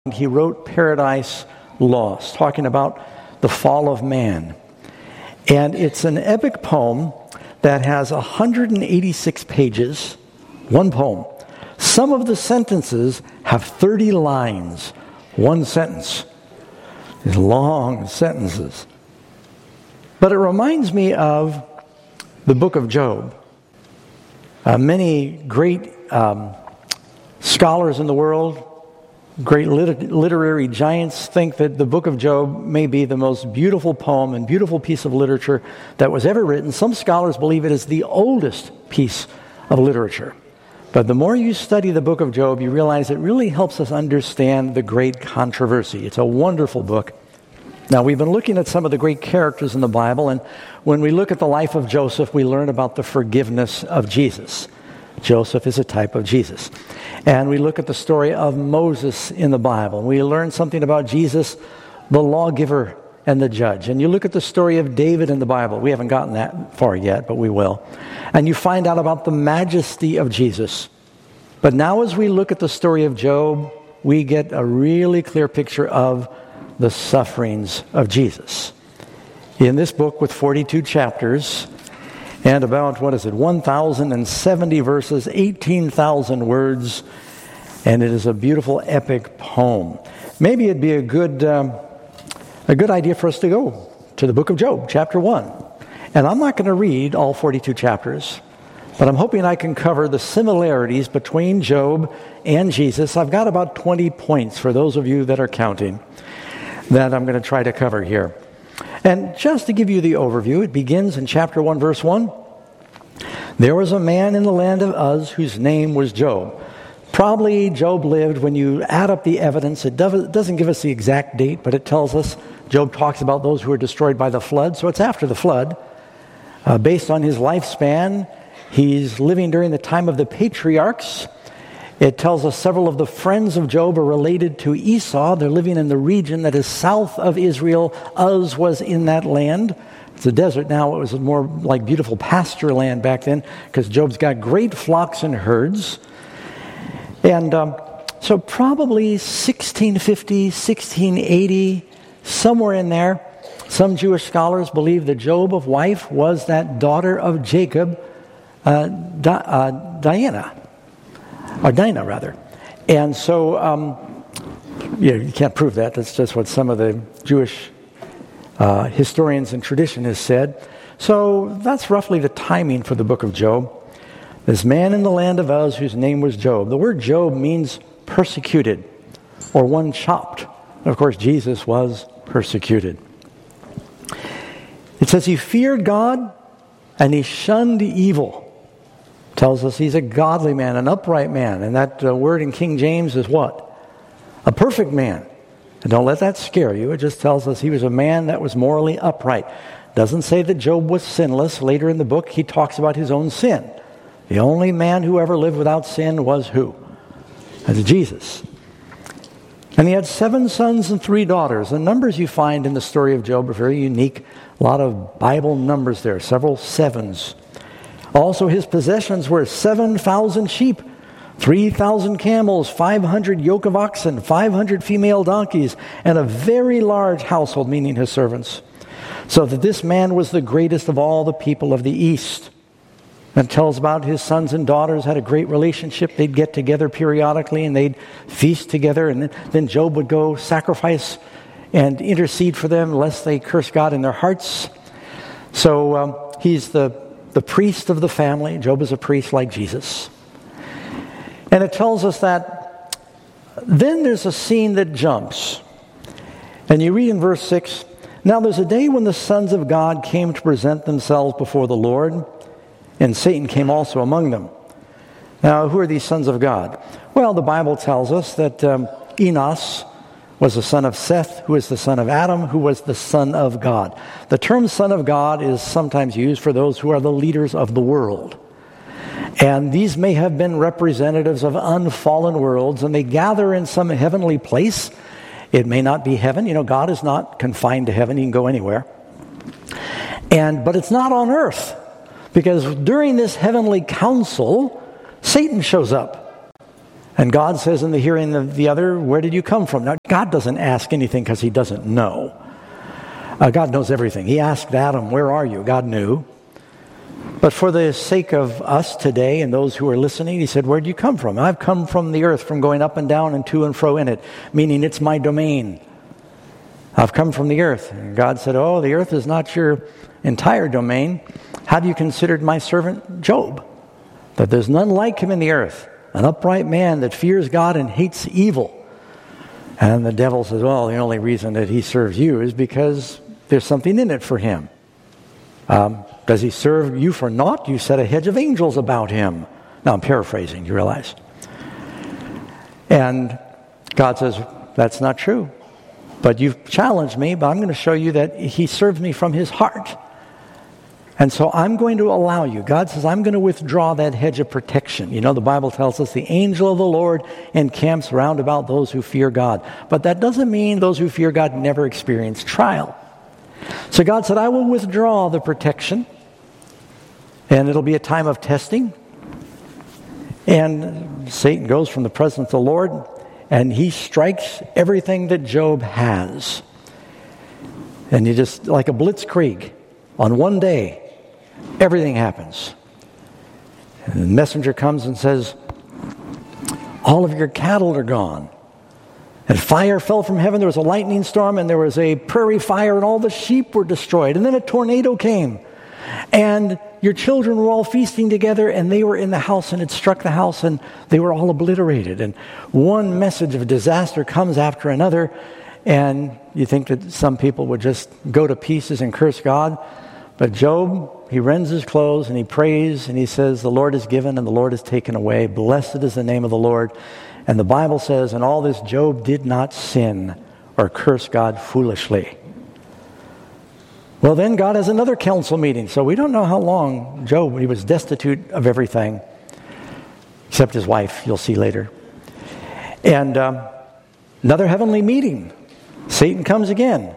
He wrote Paradise Lost, talking about the fall of man. And it's an epic poem that has 186 pages, one poem. Some of the sentences have 30 lines, one sentence. These long sentences. But it reminds me of the book of Job. Many great scholars in the world, great literary giants, think that the book of Job may be the most beautiful poem and beautiful piece of literature that was ever written. Some scholars believe it is the oldest piece of literature. But the more you study the book of Job, you realize it really helps us understand the great controversy. It's a wonderful book. Now, we've been looking at some of the great characters in the Bible, and when we look at the life of Joseph, we learn about the forgiveness of Jesus. Joseph is a type of Jesus. And we look at the story of Moses in the Bible. We learn something about Jesus, the lawgiver and the judge. And you look at the story of David in the Bible. We haven't gotten that far yet, but we will. And you find out about the majesty of Jesus. But now as we look at the story of Job, we get a really clear picture of the sufferings of Jesus. In this book with 42 chapters and about, 1,070 verses, 18,000 words, and it is a beautiful epic poem. Maybe it'd be a good idea for us to go to the book of Job, chapter 1. And I'm not going to read all 42 chapters, but I'm hoping I can cover the similarities between Job and Jesus. I've got about 20 points for those of you that are counting that I'm going to try to cover here. And just to give you the overview, it begins in chapter 1, verse 1. There was a man in the land of Uz whose name was Job. Probably Job lived, when you add up the evidence, it doesn't give us the exact date, but it tells us Job talks about those who were destroyed by the flood, so it's after the flood. Based on his lifespan, he's living during the time of the patriarchs. It tells us several of the friends of Job are related to Esau. They're living in the region that is south of Israel. Uz was in that land. It's a desert now. It was more like beautiful pasture land back then because Job's got great flocks and herds. And so probably 1650, 1680, somewhere in there, some Jewish scholars believe that Job's wife was that daughter of Jacob, Dinah. And so, you can't prove that. That's just what some of the Jewish historians and tradition has said. So that's roughly the timing for the book of Job. This man in the land of Uz whose name was Job. The word Job means persecuted or one chopped. And of course, Jesus was persecuted. It says he feared God and he shunned evil. Tells us he's a godly man, an upright man. And that word in King James is what? A perfect man. And don't let that scare you. It just tells us he was a man that was morally upright. Doesn't say that Job was sinless. Later in the book, he talks about his own sin. The only man who ever lived without sin was who? That's Jesus. And he had 7 sons and 3 daughters. The numbers you find in the story of Job are very unique. A lot of Bible numbers there, several sevens. Also, his possessions were 7,000 sheep, 3,000 camels, 500 yoke of oxen, 500 female donkeys, and a very large household, meaning his servants. So that this man was the greatest of all the people of the East. And it tells about his sons and daughters had a great relationship. They'd get together periodically and they'd feast together. And then Job would go sacrifice and intercede for them lest they curse God in their hearts. So he's the priest of the family. Job is a priest like Jesus. And it tells us that then there's a scene that jumps. And you read in verse 6, now there's a day when the sons of God came to present themselves before the Lord, and Satan came also among them. Now, who are these sons of God? Well, the Bible tells us that Enos was the son of Seth, who is the son of Adam, who was the son of God. The term son of God is sometimes used for those who are the leaders of the world. And these may have been representatives of unfallen worlds, and they gather in some heavenly place. It may not be heaven. You know, God is not confined to heaven. He can go anywhere. But it's not on earth, because during this heavenly council, Satan shows up. And God says in the hearing of the other, where did you come from? Now, God doesn't ask anything because he doesn't know. God knows everything. He asked Adam, where are you? God knew. But for the sake of us today and those who are listening, he said, where do you come from? I've come from the earth, from going up and down and to and fro in it, meaning it's my domain. I've come from the earth. And God said, oh, the earth is not your entire domain. Have you considered my servant Job? That there's none like him in the earth, an upright man that fears God and hates evil. And the devil says, well, the only reason that he serves you is because there's something in it for him. Does he serve you for naught? You set a hedge of angels about him. Now, I'm paraphrasing, you realize. And God says, that's not true. But you've challenged me, but I'm going to show you that he serves me from his heart. And so I'm going to allow you. God says, I'm going to withdraw that hedge of protection. You know, the Bible tells us the angel of the Lord encamps round about those who fear God. But that doesn't mean those who fear God never experience trial. So God said, I will withdraw the protection. And it'll be a time of testing. And Satan goes from the presence of the Lord, and he strikes everything that Job has. And you just, like a blitzkrieg, on one day, everything happens. And the messenger comes and says, all of your cattle are gone. And fire fell from heaven. There was a lightning storm, and there was a prairie fire, and all the sheep were destroyed. And then a tornado came. And your children were all feasting together, and they were in the house, and it struck the house, and they were all obliterated. And one message of disaster comes after another, and you think that some people would just go to pieces and curse God. But Job, he rends his clothes, and he prays, and he says, the Lord is given, and the Lord is taken away. Blessed is the name of the Lord. And the Bible says, in all this, Job did not sin or curse God foolishly. Well, then God has another council meeting. So we don't know how long Job, he was destitute of everything, except his wife, you'll see later. And another heavenly meeting. Satan comes again.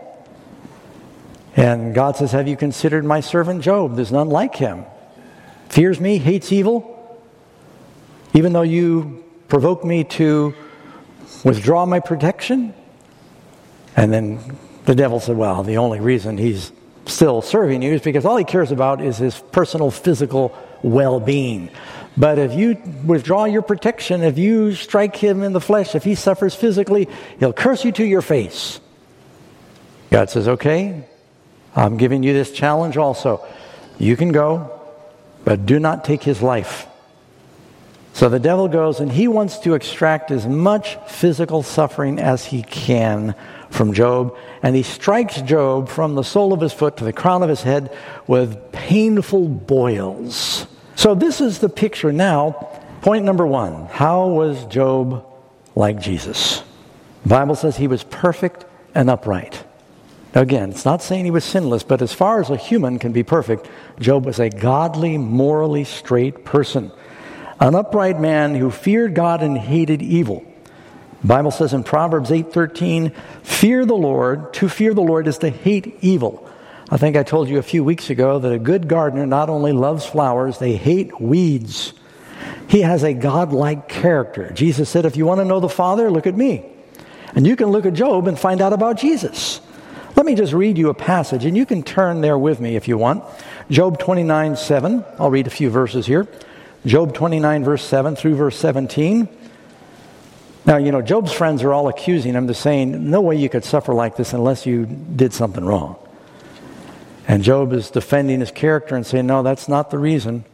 And God says, have you considered my servant Job? There's none like him. Fears me, hates evil. Even though you provoke me to withdraw my protection. And then the devil said, well, the only reason he's still serving you is because all he cares about is his personal physical well-being. But if you withdraw your protection, if you strike him in the flesh, if he suffers physically, he'll curse you to your face. God says, okay, I'm giving you this challenge also. You can go, but do not take his life. So the devil goes, and he wants to extract as much physical suffering as he can from Job, and he strikes Job from the sole of his foot to the crown of his head with painful boils. So this is the picture now. Point number one, how was Job like Jesus? The Bible says he was perfect and upright. Now again, it's not saying he was sinless, but as far as a human can be perfect, Job was a godly, morally straight person. An upright man who feared God and hated evil. The Bible says in Proverbs 8:13, fear the Lord. To fear the Lord is to hate evil. I think I told you a few weeks ago that a good gardener not only loves flowers, they hate weeds. He has a godlike character. Jesus said, if you want to know the Father, look at me. And you can look at Job and find out about Jesus. Let me just read you a passage, and you can turn there with me if you want. Job 29:7. I'll read a few verses here. Job 29, verse 7 through verse 17. Now, you know, Job's friends are all accusing him. They're saying, no way you could suffer like this unless you did something wrong. And Job is defending his character and saying, no, that's not the reason.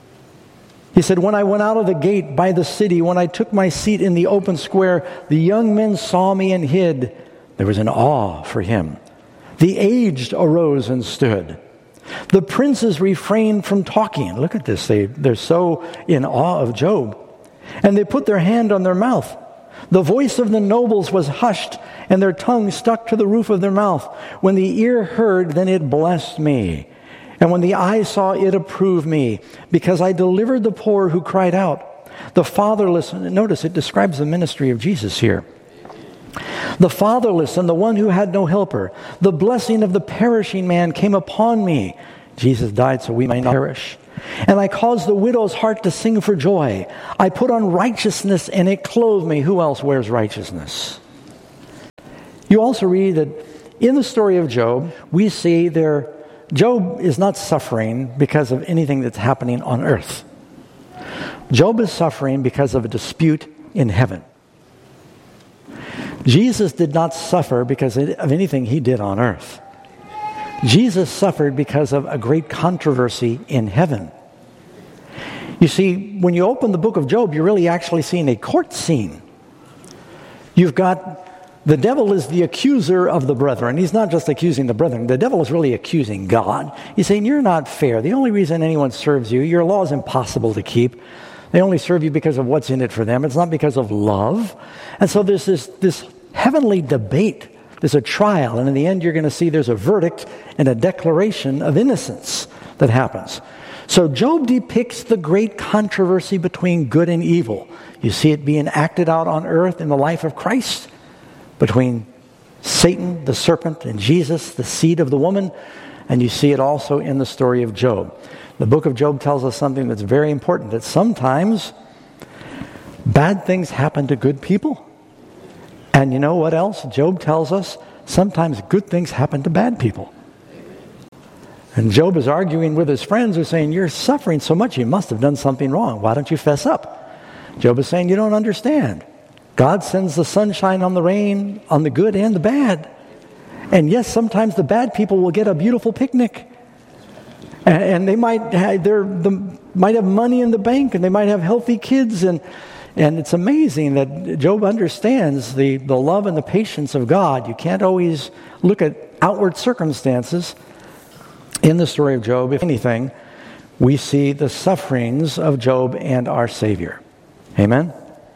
He said, when I went out of the gate by the city, when I took my seat in the open square, the young men saw me and hid. There was an awe for him. The aged arose and stood. The princes refrained from talking. Look at this. They're so in awe of Job. And they put their hand on their mouth. The voice of the nobles was hushed, and their tongue stuck to the roof of their mouth. When the ear heard, then it blessed me. And when the eye saw, it approved me, because I delivered the poor who cried out. The fatherless, notice it describes the ministry of Jesus here. The fatherless and the one who had no helper. The blessing of the perishing man came upon me. Jesus died so we might not perish. And I caused the widow's heart to sing for joy. I put on righteousness and it clothed me. Who else wears righteousness? You also read that in the story of Job, we see Job is not suffering because of anything that's happening on earth. Job is suffering because of a dispute in heaven. Jesus did not suffer because of anything he did on earth. Jesus suffered because of a great controversy in heaven. You see, when you open the book of Job, you're really actually seeing a court scene. You've got the devil is the accuser of the brethren. He's not just accusing the brethren. The devil is really accusing God. He's saying, you're not fair. The only reason anyone serves you, your law is impossible to keep. They only serve you because of what's in it for them. It's not because of love. And so there's this heavenly debate. There's a trial. And in the end, you're going to see there's a verdict and a declaration of innocence that happens. So Job depicts the great controversy between good and evil. You see it being acted out on earth in the life of Christ, between Satan, the serpent, and Jesus, the seed of the woman. And you see it also in the story of Job. The book of Job tells us something that's very important, that sometimes bad things happen to good people. And you know what else? Job tells us sometimes good things happen to bad people. And Job is arguing with his friends who are saying, you're suffering so much, you must have done something wrong. Why don't you fess up? Job is saying, you don't understand. God sends the sunshine on the rain, on the good and the bad. And yes, sometimes the bad people will get a beautiful picnic. And they might have money in the bank, and they might have healthy kids. And it's amazing that Job understands the love and the patience of God. You can't always look at outward circumstances. In the story of Job, if anything, we see the sufferings of Job and our Savior. Amen?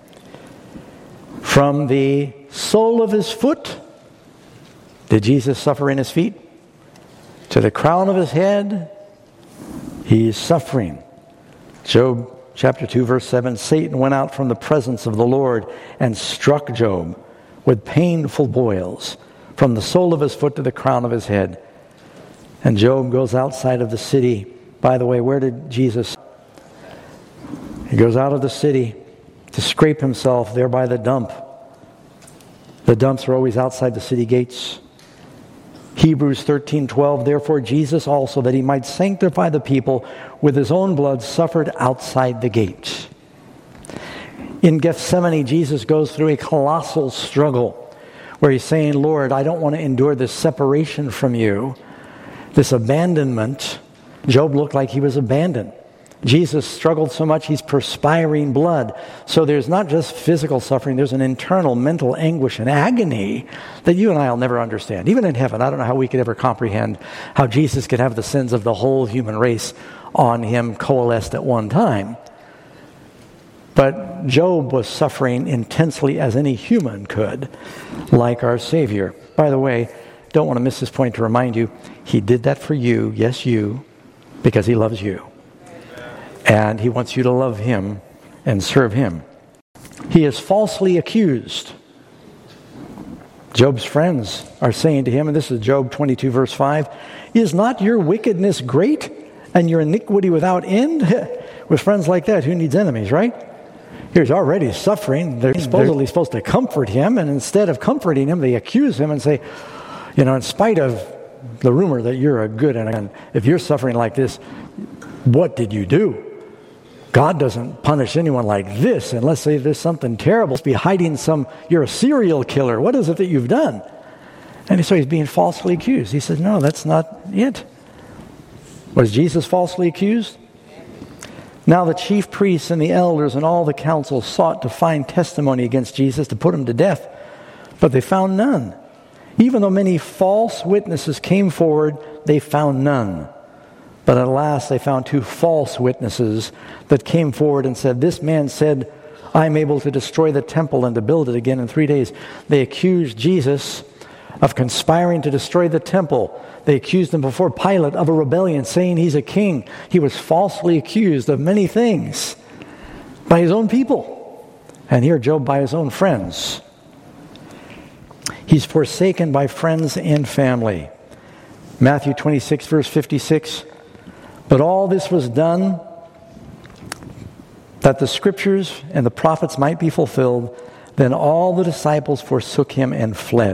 From the sole of his foot, did Jesus suffer in his feet? To the crown of his head, he is suffering. Job chapter 2, verse 7, Satan went out from the presence of the Lord and struck Job with painful boils from the sole of his foot to the crown of his head. And Job goes outside of the city. By the way, where did Jesus? He goes out of the city to scrape himself there by the dump. The dumps are always outside the city gates. Hebrews 13:12, therefore Jesus also, that he might sanctify the people with his own blood, suffered outside the gate. In Gethsemane, Jesus goes through a colossal struggle where he's saying, Lord, I don't want to endure this separation from you, this abandonment. Job looked like he was abandoned. Jesus struggled so much, he's perspiring blood. So there's not just physical suffering, there's an internal mental anguish and agony that you and I will never understand. Even in heaven, I don't know how we could ever comprehend how Jesus could have the sins of the whole human race on him coalesced at one time. But Job was suffering intensely as any human could, like our Savior. By the way, don't want to miss this point to remind you, he did that for you, yes you, because he loves you. And he wants you to love him and serve him. He is falsely accused. Job's friends are saying to him, and this is Job 22 verse 5, is not your wickedness great and your iniquity without end? With friends like that, who needs enemies, right? He's already suffering. They're supposedly supposed to comfort him, and instead of comforting him, they accuse him and say, in spite of the rumor that you're a good, and if you're suffering like this, what did you do? God doesn't punish anyone like this unless there's something terrible. Be hiding you're a serial killer. What is it that you've done? And so he's being falsely accused. He says, no, that's not it. Was Jesus falsely accused? Now the chief priests and the elders and all the council sought to find testimony against Jesus to put him to death, but they found none. Even though many false witnesses came forward, they found none. But at last they found 2 false witnesses that came forward and said, this man said, I am able to destroy the temple and to build it again in 3 days. They accused Jesus of conspiring to destroy the temple. They accused him before Pilate of a rebellion, saying he's a king. He was falsely accused of many things by his own people. And here Job by his own friends. He's forsaken by friends and family. Matthew 26 verse 56. But all this was done that the scriptures and the prophets might be fulfilled. Then all the disciples forsook him and fled.